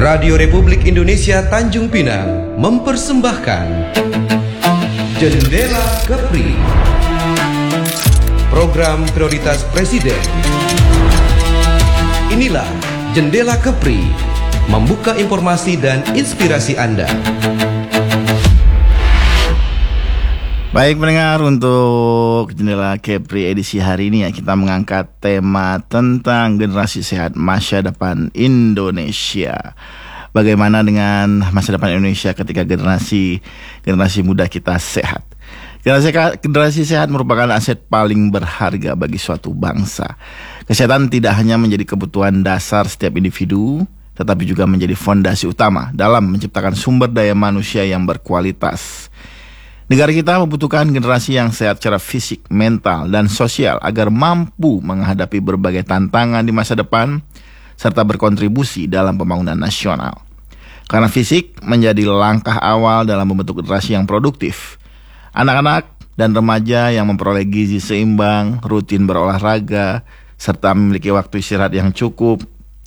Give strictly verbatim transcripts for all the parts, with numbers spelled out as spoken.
Radio Republik Indonesia Tanjung Pinang mempersembahkan Jendela Kepri, program prioritas Presiden. Inilah Jendela Kepri, membuka informasi dan inspirasi Anda. Baik pendengar, untuk Jendela Kepri edisi hari ini ya, kita mengangkat tema tentang generasi sehat masa depan Indonesia. Bagaimana dengan masa depan Indonesia ketika generasi generasi muda kita sehat? Generasi, generasi sehat merupakan aset paling berharga bagi suatu bangsa. Kesehatan tidak hanya menjadi kebutuhan dasar setiap individu, tetapi juga menjadi fondasi utama dalam menciptakan sumber daya manusia yang berkualitas. Negara kita membutuhkan generasi yang sehat secara fisik, mental, dan sosial agar mampu menghadapi berbagai tantangan di masa depan serta berkontribusi dalam pembangunan nasional. Karena fisik menjadi langkah awal dalam membentuk generasi yang produktif. Anak-anak dan remaja yang memperoleh gizi seimbang, rutin berolahraga, serta memiliki waktu istirahat yang cukup,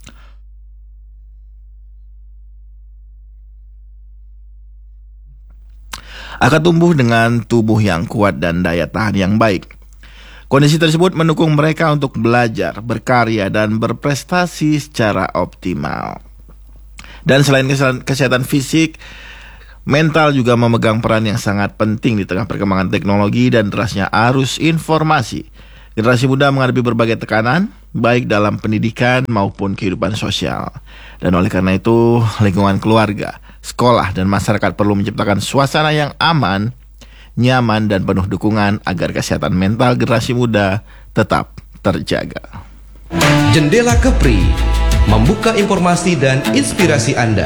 akan tumbuh dengan tubuh yang kuat dan daya tahan yang baik. Kondisi tersebut mendukung mereka untuk belajar, berkarya, dan berprestasi secara optimal. Dan selain kesehatan fisik, mental juga memegang peran yang sangat penting di tengah perkembangan teknologi dan derasnya arus informasi. Generasi muda menghadapi berbagai tekanan, baik dalam pendidikan maupun kehidupan sosial. Dan oleh karena itu, lingkungan keluarga, sekolah, dan masyarakat perlu menciptakan suasana yang aman, nyaman, dan penuh dukungan agar kesehatan mental generasi muda tetap terjaga. Jendela Kepri, membuka informasi dan inspirasi Anda.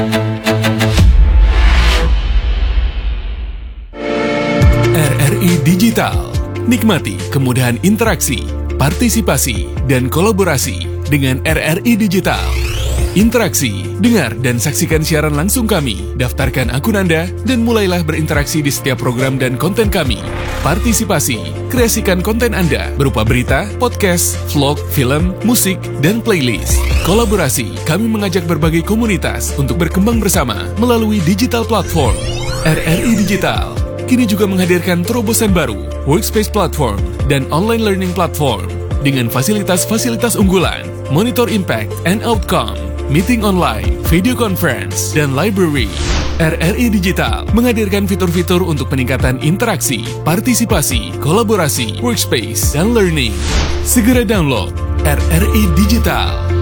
R R I Digital. Nikmati kemudahan interaksi, partisipasi, dan kolaborasi dengan R R I Digital. Interaksi, dengar dan saksikan siaran langsung kami, daftarkan akun Anda, dan mulailah berinteraksi di setiap program dan konten kami. Partisipasi, kreasikan konten Anda berupa berita, podcast, vlog, film, musik, dan playlist. Kolaborasi, kami mengajak berbagai komunitas untuk berkembang bersama melalui digital platform. R R I Digital kini juga menghadirkan terobosan baru, workspace platform, dan online learning platform dengan fasilitas-fasilitas unggulan, monitor impact and outcome, meeting online, video conference, dan library. R R I Digital menghadirkan fitur-fitur untuk peningkatan interaksi, partisipasi, kolaborasi, workspace, dan learning. Segera download R R I Digital.